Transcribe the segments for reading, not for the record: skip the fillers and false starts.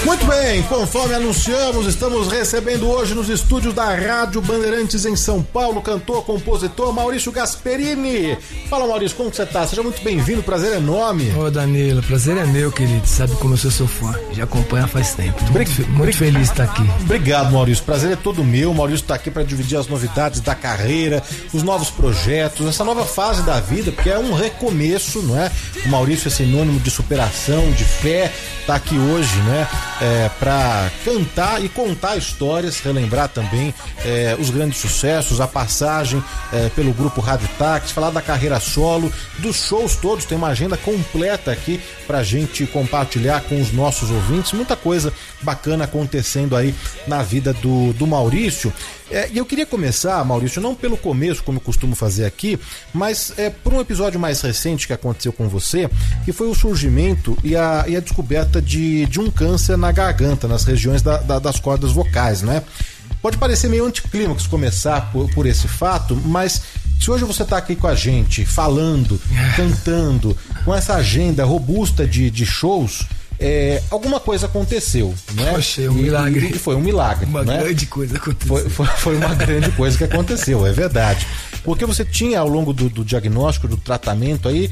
Muito bem, conforme anunciamos, estamos recebendo hoje nos estúdios da Rádio Bandeirantes em São Paulo, cantor, compositor Maurício Gasperini. Fala, Maurício, como você tá? Seja muito bem-vindo, prazer é enorme. Ô Danilo, prazer é meu, querido, sabe como eu sou seu fã, já acompanha faz tempo. Muito feliz de estar aqui. Obrigado, Maurício, prazer é todo meu. O Maurício tá aqui para dividir as novidades da carreira, os novos projetos, essa nova fase da vida, porque é um recomeço, não é? O Maurício é sinônimo de superação, de fé, tá aqui hoje, né? Para cantar e contar histórias, relembrar também os grandes sucessos, a passagem pelo grupo Rádio Táxi, falar da carreira solo, dos shows todos, tem uma agenda completa aqui pra gente compartilhar com os nossos ouvintes, muita coisa bacana acontecendo aí na vida do Maurício. E eu queria começar, Maurício, não pelo começo, como eu costumo fazer aqui, mas por um episódio mais recente que aconteceu com você, que foi o surgimento e a descoberta de um câncer na garganta, nas regiões das cordas vocais, né? Pode parecer meio anticlímax começar por esse fato, mas se hoje você está aqui com a gente, falando, cantando, com essa agenda robusta de shows, alguma coisa aconteceu, né? Poxa, é um milagre. E foi um milagre. Uma né? grande coisa aconteceu. Foi uma grande coisa que aconteceu, é verdade. Porque você tinha, ao longo do diagnóstico, do tratamento aí,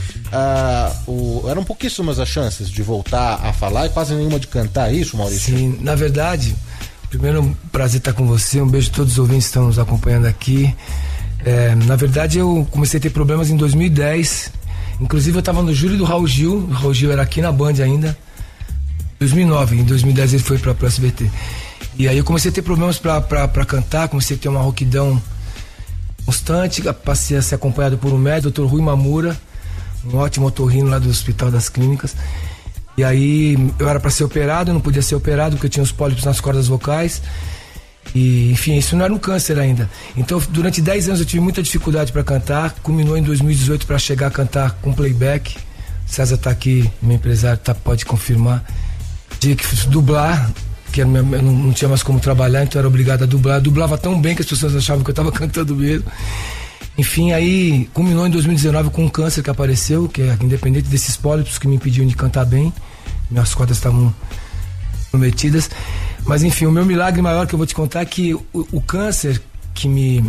eram pouquíssimas as chances de voltar a falar e quase nenhuma de cantar, isso, Maurício? Sim, na verdade, primeiro um prazer estar com você, um beijo a todos os ouvintes que estão nos acompanhando aqui. Na verdade, eu comecei a ter problemas em 2010, inclusive eu estava no júri do Raul Gil, o Raul Gil era aqui na Band ainda, 2009, em 2010 ele foi para o SBT. E aí eu comecei a ter problemas para cantar, comecei a ter uma rouquidão constante, passei a ser acompanhado por um médico, Dr. Rui Mamura, um ótimo otorrino lá do Hospital das Clínicas. E aí eu era para ser operado, eu não podia ser operado porque eu tinha os pólipos nas cordas vocais. E enfim, isso não era um câncer ainda. Então durante 10 anos eu tive muita dificuldade para cantar, culminou em 2018 para chegar a cantar com playback. César tá aqui, meu empresário pode confirmar. Tinha que dublar, que eu não tinha mais como trabalhar, então eu era obrigado a dublar. Eu dublava tão bem que as pessoas achavam que eu estava cantando mesmo. Enfim, aí culminou em 2019 com um câncer que apareceu, que é independente desses pólipos que me impediam de cantar bem. Minhas cordas estavam prometidas. Mas enfim, o meu milagre maior que eu vou te contar é que o câncer que me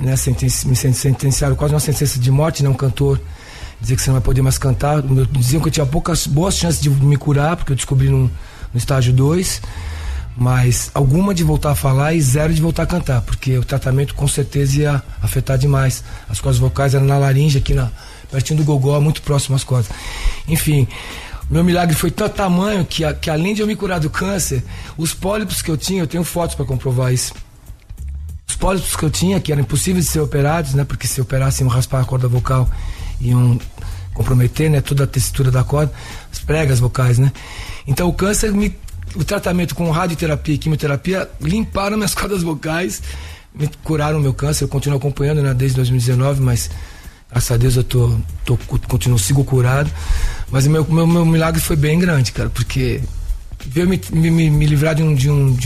sentenciaram quase uma sentença de morte, né? Um cantor dizer que você não vai poder mais cantar. Diziam que eu tinha boas chances de me curar, porque eu descobri no estágio 2, mas alguma de voltar a falar e 0 de voltar a cantar, porque o tratamento com certeza ia afetar demais. As cordas vocais eram na laringe, aqui pertinho do gogó, muito próximo às cordas. Enfim, meu milagre foi tão tamanho que além de eu me curar do câncer, os pólipos que eu tinha, eu tenho fotos para comprovar isso. Os pólipos que eu tinha, que eram impossíveis de ser operados, né? Porque se operassem, iam raspar a corda vocal, iam comprometer, né? Toda a textura da corda, as pregas vocais, né? Então o câncer, o tratamento com radioterapia e quimioterapia limparam minhas cordas vocais, me curaram o meu câncer. Eu continuo acompanhando, né? Desde 2019, mas graças a Deus eu sigo curado. Mas o meu milagre foi bem grande, cara, porque veio me livrar de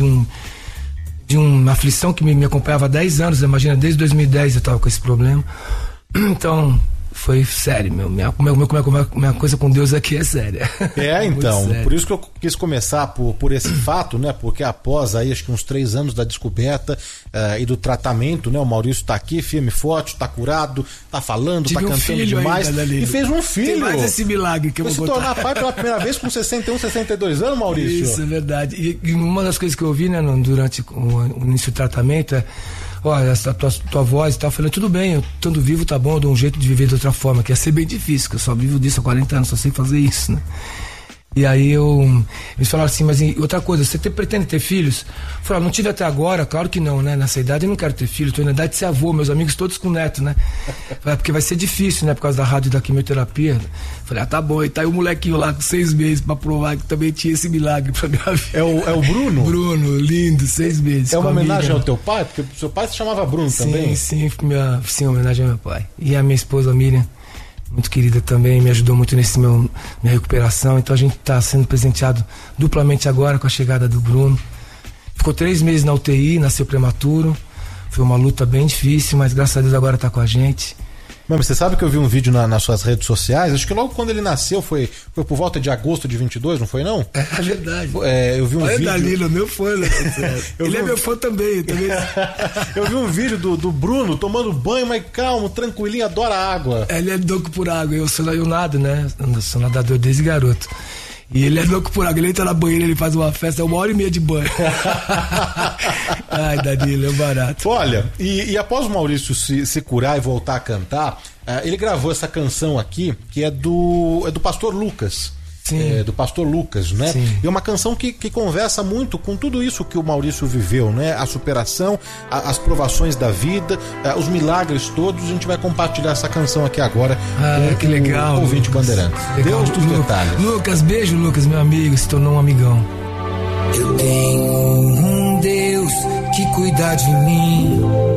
uma aflição que me acompanhava há 10 anos, imagina, desde 2010 eu tava com esse problema. Então, foi sério, minha coisa com Deus aqui é séria. Então, por isso que eu quis começar por esse fato, né? Porque após aí, acho que uns 3 anos da descoberta e do tratamento, né? O Maurício tá aqui, firme e forte, tá curado, tá falando, tá cantando demais. Ainda, e fez um filho. Tem mais esse milagre que eu vou se tornar pai pela primeira vez com 61, 62 anos, Maurício. Isso, é verdade. E uma das coisas que eu ouvi, né, durante o início do tratamento olha, essa tua voz e tal, eu falei, tudo bem, eu estando vivo tá bom, eu dou um jeito de viver de outra forma, que ia ser bem difícil, que eu só vivo disso há 40 anos, só sei fazer isso, né? E aí eles falaram assim, mas outra coisa, você pretende ter filhos? Eu falei, não tive até agora, claro que não, né? Nessa idade eu não quero ter filho, tô na idade de ser avô, meus amigos todos com neto, né? Falei, porque vai ser difícil, né? Por causa da rádio e da quimioterapia. Falei, tá bom, e tá aí o molequinho lá com 6 meses pra provar que também tinha esse milagre pra minha vida. É o Bruno? Bruno, lindo, 6 meses. É uma homenagem ao teu pai? Porque o seu pai se chamava Bruno também? Sim, homenagem ao meu pai. E a minha esposa, Miriam, muito querida também, me ajudou muito minha recuperação. Então a gente está sendo presenteado duplamente agora com a chegada do Bruno. Ficou 3 meses na UTI, nasceu prematuro. Foi uma luta bem difícil, mas graças a Deus agora está com a gente. Mas você sabe que eu vi um vídeo nas suas redes sociais, acho que logo quando ele nasceu foi por volta de agosto de 22, não foi não? É verdade. Eu vi um vídeo... Danilo, meu fã, né? Ele é meu fã também. Eu vi um vídeo do Bruno tomando banho, mas calmo, tranquilinho, adora água. Ele é louco por água, eu nado, né? Eu sou nadador desde garoto. E ele é louco por água, ele entra na banheira, ele faz uma festa, 1h30 de banho. Ai, Danilo, é barato. Olha, e após o Maurício se curar e voltar a cantar, ele gravou essa canção aqui, que é do Pastor Lucas. Sim. Do Pastor Lucas, né? Sim. E é uma canção que conversa muito com tudo isso que o Maurício viveu, né? A superação, as provações da vida, os milagres todos. A gente vai compartilhar essa canção aqui agora com que legal, o ouvinte Bandeirantes. Deus dos detalhes. Lucas, beijo, Lucas, meu amigo, se tornou um amigão. Eu tenho um Deus que cuida de mim.